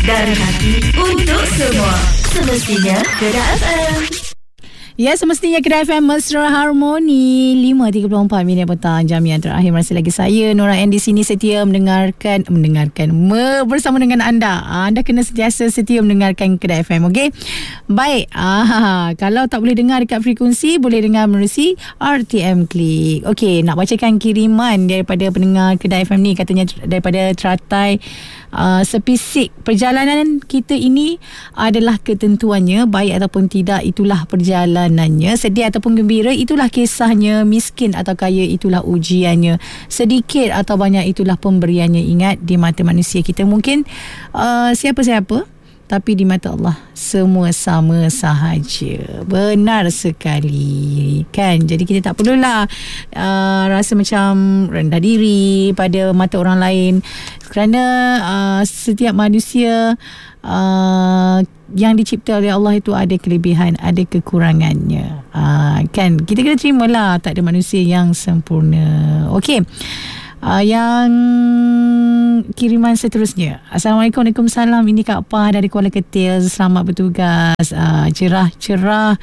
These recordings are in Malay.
Dari hati untuk semua. Semestinya Kedah FM. Ya, semestinya Kedah FM Mesra Harmoni 5.34 minit petang, jam yang terakhir. Masih lagi saya Nora N di sini setia bersama dengan anda. Anda kena sentiasa setia mendengarkan Kedah FM, okey? Baik, kalau tak boleh dengar dekat frekuensi, boleh dengar melalui RTM Klik. Okey, nak bacakan kiriman daripada pendengar Kedah FM ni, katanya daripada teratai spesifik. Perjalanan kita ini adalah ketentuannya, baik ataupun tidak itulah perjalanannya, sedih ataupun gembira itulah kisahnya, miskin atau kaya itulah ujiannya, sedikit atau banyak itulah pemberiannya. Ingat, di mata manusia kita mungkin siapa-siapa, tapi di mata Allah semua sama sahaja. Benar sekali, kan? Jadi kita tak perlulah rasa macam rendah diri pada mata orang lain, kerana setiap manusia yang dicipta oleh Allah itu ada kelebihan, ada kekurangannya. Kan? Kita kena terimalah, tak ada manusia yang sempurna. Okey. Yang kiriman seterusnya. Assalamualaikum. Waalaikumsalam. Ini Kak Pah dari Kuala Ketil. Selamat bertugas. Cerah-cerah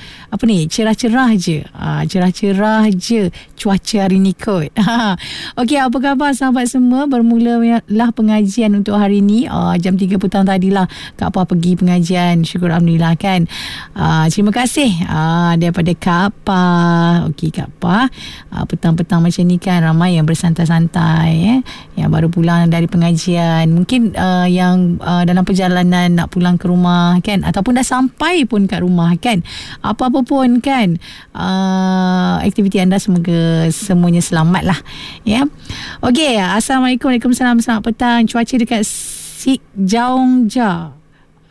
je cuaca hari ni kot. Okey, apa khabar sahabat semua? Bermulalah pengajian untuk hari ni. Jam 3 petang tadilah Kak Pah pergi pengajian. Syukur Alhamdulillah, kan. Terima kasih daripada Kak Pah. Okey, Kak Pah, petang-petang macam ni kan ramai yang bersantai-santai, yang baru pulang dari pengajian, mungkin yang dalam perjalanan nak pulang ke rumah, kan, ataupun dah sampai pun kat rumah, kan. Apa-apa pun, kan, aktiviti anda semuanya selamat lah, ya. Okey, Assalamualaikum. Waalaikumsalam. Selamat petang. Cuaca dekat Jaongja.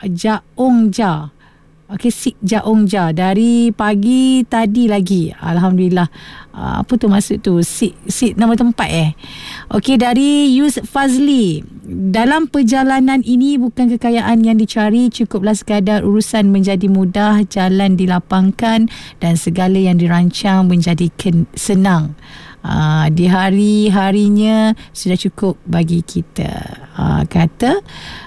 Okey, Jaongja dari pagi tadi lagi. Alhamdulillah. Apa tu maksud tu? Nama tempat Okey, dari Yus Fazli. Dalam perjalanan ini bukan kekayaan yang dicari, cukuplah sekadar urusan menjadi mudah, jalan dilapangkan dan segala yang dirancang menjadi senang. Di hari-harinya sudah cukup bagi kita, kata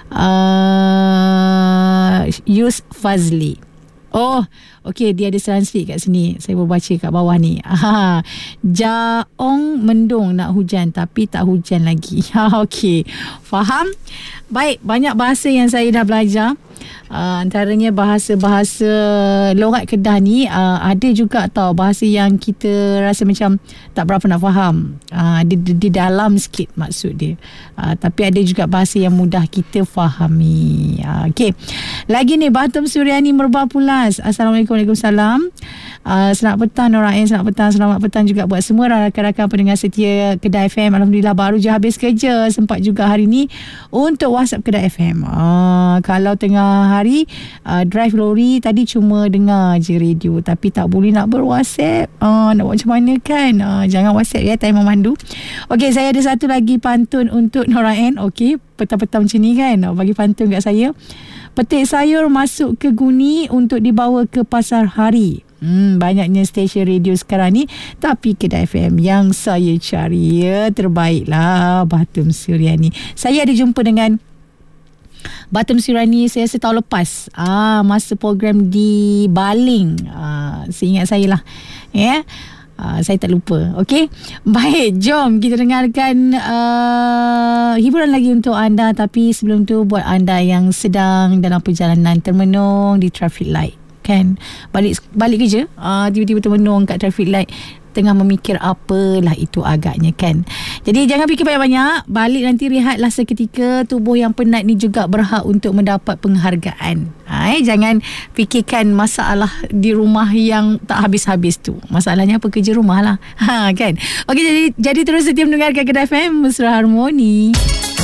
Yus Fazli. Oh, okey, dia ada translate kat sini. Saya boleh baca kat bawah ni. Jaong mendung nak hujan tapi tak hujan lagi. Okey, faham? Baik, banyak bahasa yang saya dah belajar. Antaranya bahasa-bahasa logat Kedah ni, ada juga tau bahasa yang kita rasa macam tak berapa nak faham. Di dalam sikit maksud dia. Tapi ada juga bahasa yang mudah kita fahami. Okey. Lagi ni, Batum Suryani Merbah Pulas. Assalamualaikum. Waalaikumsalam. Selamat petang Nora N. Selamat petang juga buat semua rakan-rakan pendengar setia Kedah FM. Alhamdulillah, baru je habis kerja, sempat juga hari ni untuk WhatsApp Kedah FM. Kalau tengah hari drive lori tadi cuma dengar je radio, tapi tak boleh nak ber-WhatsApp. Nak buat macam mana, kan? Jangan WhatsApp ya, time memandu. Okey, saya ada satu lagi pantun untuk Nora N. Okey, petang-petang macam ni, kan, bagi pantun kat saya. Petik sayur masuk ke guni untuk dibawa ke pasar hari. Banyaknya stesen radio sekarang ni, tapi Kedah FM yang saya cari, ya, terbaiklah. Batum Suryani. Saya ada jumpa dengan Batum Suryani saya setahun lepas, masa program di Baling, seingat saya lah, ya. Saya tak lupa. Okey, baik, jom kita dengarkan hiburan lagi untuk anda. Tapi sebelum tu, buat anda yang sedang dalam perjalanan termenung di traffic light, kan, balik kerja, tiba-tiba termenung kat traffic light, tengah memikir apalah itu agaknya, kan. Jadi jangan fikir banyak-banyak, balik nanti rehatlah seketika. Tubuh yang penat ni juga berhak untuk mendapat penghargaan. Jangan fikirkan masalah di rumah yang tak habis-habis tu. Masalahnya apa? Kerja rumah lah, kan. Okey, jadi terus setia mendengarkan Kedah FM Mesra Harmoni.